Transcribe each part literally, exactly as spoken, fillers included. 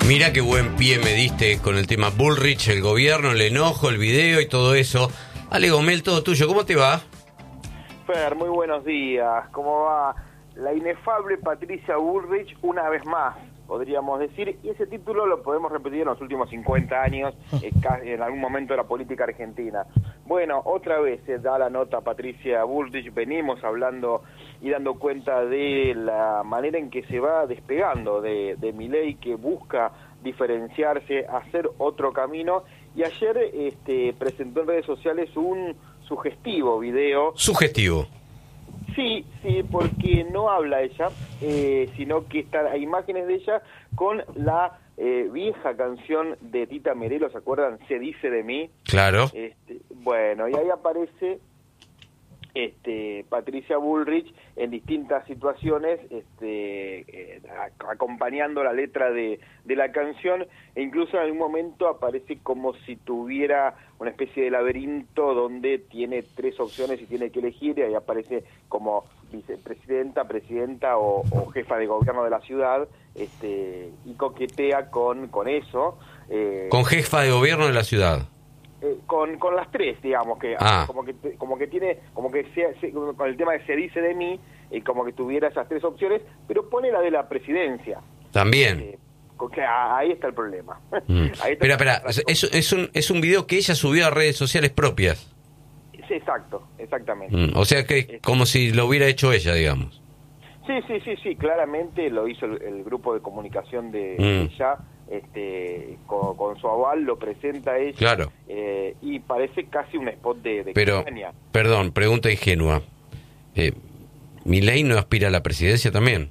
Mira qué buen pie me diste con el tema Bullrich, el gobierno, el enojo, el video y todo eso. Ale Gomel, todo tuyo, ¿cómo te va? Fer, muy buenos días. ¿Cómo va? La inefable Patricia Bullrich una vez más, podríamos decir, y ese título lo podemos repetir en los últimos cincuenta años, en algún momento de la política argentina. Bueno, otra vez se da la nota Patricia Bullrich, venimos hablando y dando cuenta de la manera en que se va despegando de, de Milei, que busca diferenciarse, hacer otro camino, y ayer este, presentó en redes sociales un sugestivo video. Sugestivo. Sí, sí, porque no habla ella, eh, sino que están, hay imágenes de ella con la eh, vieja canción de Tita Merelo, ¿se acuerdan? Se dice de mí. Claro. Este, bueno, y ahí aparece este, Patricia Bullrich en distintas situaciones, este, eh, acompañando la letra de, de la canción, e incluso en algún momento aparece como si tuviera una especie de laberinto donde tiene tres opciones y tiene que elegir, y ahí aparece como vicepresidenta, presidenta o, o jefa de gobierno de la ciudad, este, y coquetea con, con eso. Eh, con jefa de gobierno de la ciudad. Eh, con con las tres, digamos, que ah. como que como que tiene como que se, se, con el tema de se dice de mí, eh, como que tuviera esas tres opciones, pero pone la de la presidencia también. Eh, que ahí está el problema. Mm. Ahí está. Espera, espera, es, es un es un video que ella subió a redes sociales propias. Sí, exacto, exactamente. Mm. O sea que es como si lo hubiera hecho ella, digamos. Sí, sí, sí, sí, claramente lo hizo el, el grupo de comunicación de mm. ella, este, con, con su aval, lo presenta ella, claro. eh, y parece casi un spot de, de Pero, campaña. Perdón, pregunta ingenua. Eh, ¿Milei no aspira a la presidencia también?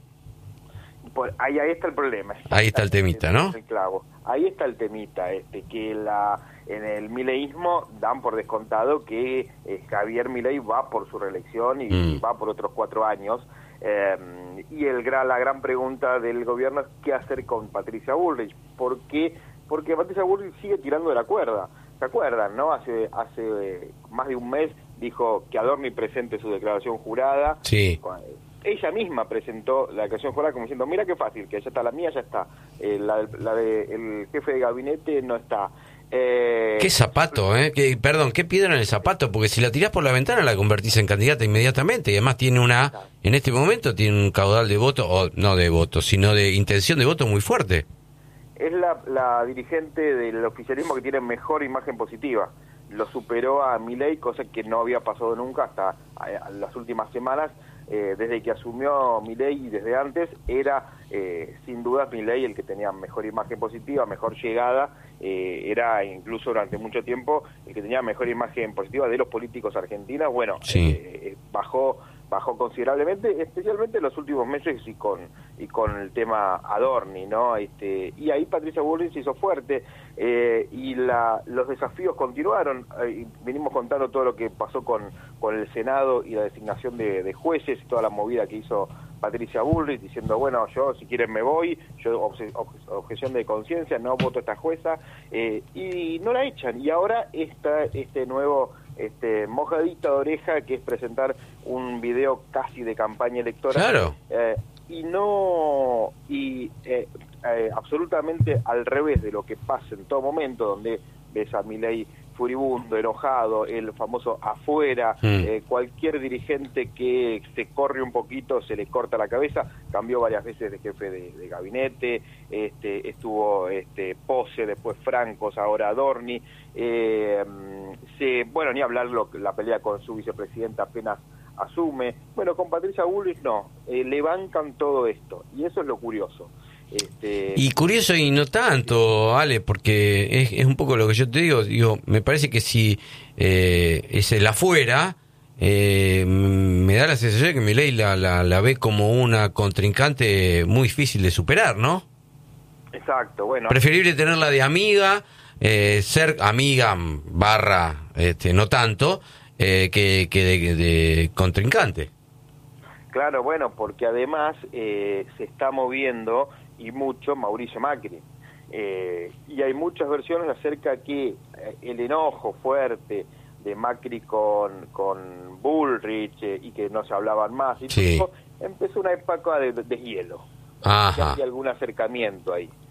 Por, ahí, ahí está el problema. Ahí está el temita, ¿no? El clavo. Ahí está el temita, este, que la en el mileísmo dan por descontado que eh, Javier Milei va por su reelección y, mm. y va por otros cuatro años. Eh, y el gran, la gran pregunta del gobierno es qué hacer con Patricia Bullrich. ¿Por qué? Porque Patricia Bullrich sigue tirando de la cuerda. ¿Se acuerdan, no? Hace hace eh, más de un mes dijo que Adorni presente su declaración jurada. Sí. Ella misma presentó la declaración jurada como diciendo, mira qué fácil, que ya está la mía, ya está. Eh, la, la de el jefe de gabinete no está. Eh, qué zapato, ¿eh? Que, perdón, qué piedra en el zapato, porque si la tirás por la ventana la convertís en candidata inmediatamente, y además tiene una, en este momento tiene un caudal de voto, o no de voto, sino de intención de voto muy fuerte. Es la, la dirigente del oficialismo que tiene mejor imagen positiva. Lo superó a Milei, cosa que no había pasado nunca hasta a, a las últimas semanas. Eh, desde que asumió Milei y desde antes, era eh, sin duda Milei el que tenía mejor imagen positiva, mejor llegada, eh, era incluso durante mucho tiempo el que tenía mejor imagen positiva de los políticos argentinos. Bueno, sí. eh, bajó bajó considerablemente, especialmente en los últimos meses y con y con el tema Adorni, ¿no? Este, y ahí Patricia Bullrich se hizo fuerte, eh, y la, los desafíos continuaron. Eh, venimos contando todo lo que pasó con, con el Senado y la designación de, de jueces y toda la movida que hizo Patricia Bullrich, diciendo, bueno, yo si quieren me voy, yo obje, objeción de conciencia, no voto a esta jueza, eh, y no la echan. Y ahora está este nuevo este mojadita de oreja, que es presentar un video casi de campaña electoral. Claro. Eh, y no y eh, eh, absolutamente al revés de lo que pasa en todo momento, donde ves a Milei furibundo, enojado, el famoso afuera, mm. eh, cualquier dirigente que se corre un poquito se le corta la cabeza. Cambió varias veces de jefe de, de gabinete, este, estuvo este, Pose, después Francos, ahora Adorni, eh, se, bueno, ni hablar lo, la pelea con su vicepresidenta apenas asume. Bueno, con Patricia Bullrich no, eh, le bancan todo esto, y eso es lo curioso. Este... Y curioso y no tanto, Ale, porque es, es un poco lo que yo te digo, digo, me parece que si eh, es el afuera, eh, me da la sensación de que Milei la, la, la ve como una contrincante muy difícil de superar, ¿no? Exacto, bueno. Preferible tenerla de amiga, eh, ser amiga barra, este, no tanto, eh, que, que de, de contrincante. Claro, bueno, porque además eh, se está moviendo y mucho Mauricio Macri. Eh, y hay muchas versiones acerca que eh, el enojo fuerte de Macri con, con Bullrich, eh, y que no se hablaban más, y sí. todo, empezó una época de, de, de hielo. Ajá. Y algún acercamiento ahí.